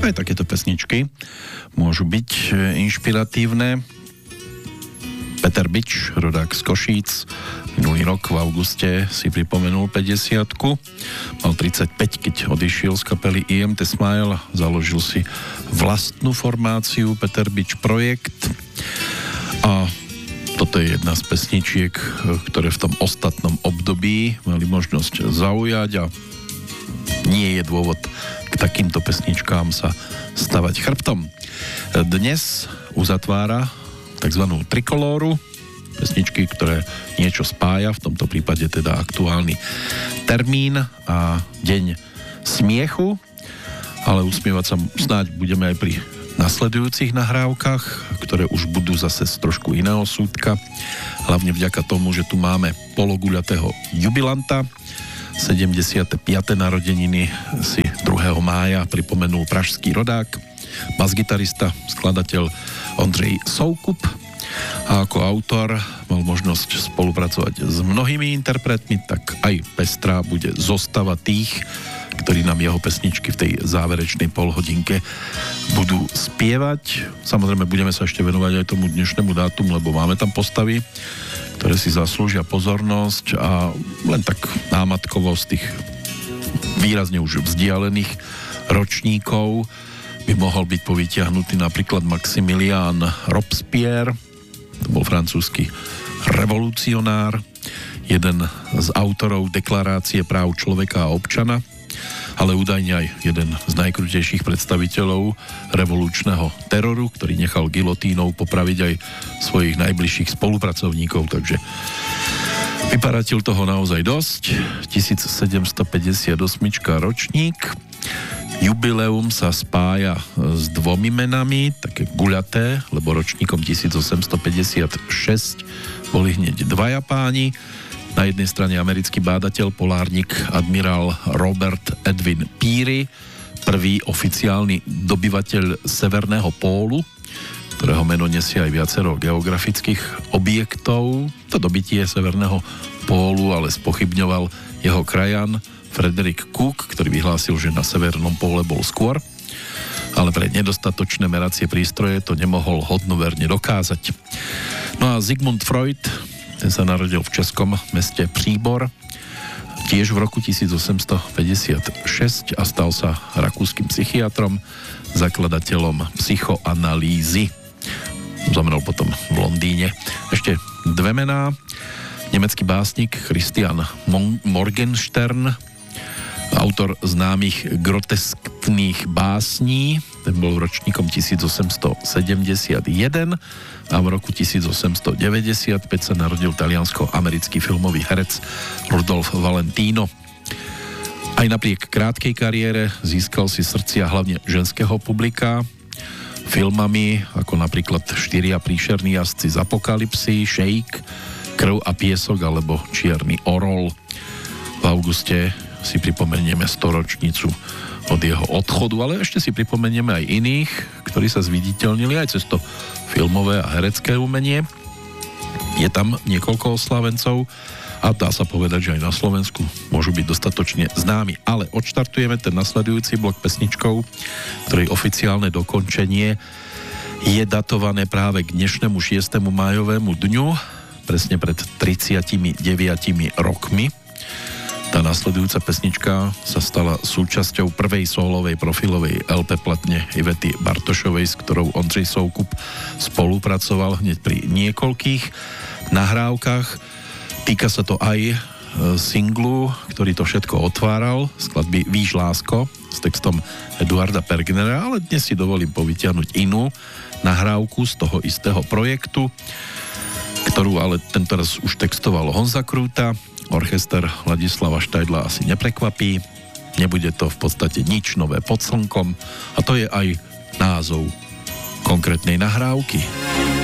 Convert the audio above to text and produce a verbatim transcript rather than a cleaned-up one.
Aj takéto pesničky môžu byť inšpiratívne. Peter Bič, rodák z Košíc, minulý rok v auguste si pripomenul päťdesiatku. Mal tridsaťpäť, keď odišiel z kapely í em té Smile, založil si vlastnú formáciu Peter Bič Projekt a toto je jedna z pesničiek, ktoré v tom ostatnom období mali možnosť zaujať a nie je dôvod k takýmto pesničkám sa stavať chrbtom. Dnes uzatvára takzvanú trikolóru, pesničky, ktoré niečo spája, v tomto prípade teda aktuálny termín a deň smiechu, ale usmievať sa snáď budeme aj pri nasledujúcich nahrávkach, ktoré už budú zase z trošku iného súdka, hlavne vďaka tomu, že tu máme pologuľatého jubilanta. sedemdesiate piate narodeniny si druhého mája pripomenul pražský rodák, basgitarista, skladateľ Ondřej Soukup a ako autor mal možnosť spolupracovať s mnohými interpretmi, tak aj pestrá bude zostava tých, ktorí nám jeho pesničky v tej záverečnej polhodinke budú spievať. Samozrejme budeme sa ešte venovať aj tomu dnešnému dátumu, lebo máme tam postavy, ktoré si zaslúžia pozornosť a len tak námatkovo z tých výrazne už vzdialených ročníkov by mohol byť povytiahnutý napríklad Maximilian Robespierre, to bol francúzsky revolucionár, jeden z autorov Deklarácie práv človeka a občana, ale údajne aj jeden z najkrutejších predstaviteľov revolučného teroru, ktorý nechal gilotínou popraviť aj svojich najbližších spolupracovníkov, takže vyparatil toho naozaj dosť. tisícsedemstopäťdesiatosem ročník. Jubileum sa spája s dvomi menami, také guľaté, lebo ročníkom tisícosemstopäťdesiatšesť boli hneď dvaja páni. Na jednej strane americký bádateľ, polárnik, admirál Robert Edwin Peary, prvý oficiálny dobyvateľ Severného pólu, ktorého meno nesie aj viacero geografických objektov. To dobytie Severného pólu ale spochybňoval jeho krajan Frederick Cook, ktorý vyhlásil, že na Severnom póle bol skôr, ale pre nedostatočné meracie prístroje to nemohol hodnoverne dokázať. No a Sigmund Freud, ten sa narodil v českom meste Příbor tiež v roku tisícosemstopäťdesiatšesť a stal sa rakúskym psychiatrom, zakladateľom psychoanalýzy. Zomrel potom v Londýne. Ešte dve mená. Nemecký básnik Christian Morgenstern, autor známych groteskných básní, ten bol ročníkom tisícosemstosedemdesiatjeden a v roku tisícosemstodeväťdesiatpäť sa narodil taliansko-americký filmový herec Rudolf Valentino. Aj napriek krátkej kariére získal si srdcia hlavne ženského publika filmami ako napríklad Štyria príšerní jazdci z Apokalypsy, Shake, Krv a piesok alebo Čierny orol. V auguste si pripomenieme storočnicu od jeho odchodu, ale ešte si pripomenieme aj iných, ktorí sa zviditeľnili aj cez to filmové a herecké umenie. Je tam niekoľko oslavencov a dá sa povedať, že aj na Slovensku môžu byť dostatočne známi. Ale odštartujeme ten nasledujúci blok pesničkou, ktorej oficiálne dokončenie je datované práve k dnešnému šiestemu májovému dňu, presne pred tridsiatimi deviatimi rokmi. Tá nasledujúca pesnička sa stala súčasťou prvej sólovej profilovej el pé platne Ivety Bartošovej, s ktorou Ondřej Soukup spolupracoval hneď pri niekoľkých nahrávkach. Týka sa to aj singlu, ktorý to všetko otváral, skladby Víš lásko s textom Eduarda Pergnera, ale dnes si dovolím povytiahnuť inú nahrávku z toho istého projektu, ktorú ale tentoraz už textoval Honza Krúta. Orchester Ladislava Štajdla asi neprekvapí. Nebude to v podstate nič nové pod slnkom a to je aj názov konkrétnej nahrávky.